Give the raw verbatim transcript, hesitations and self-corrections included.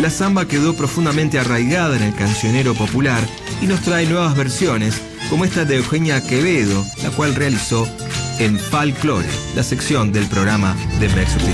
la samba quedó profundamente arraigada en el cancionero popular y nos trae nuevas versiones, como esta de Eugenia Quevedo, la cual realizó en Folklore, la sección del programa de Mercedes.